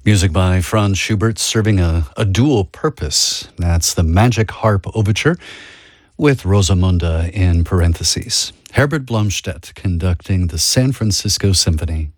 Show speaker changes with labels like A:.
A: Music by Franz Schubert serving a dual purpose. That's the Magic Harp Overture with Rosamunde in parentheses. Herbert Blomstedt conducting the San Francisco Symphony.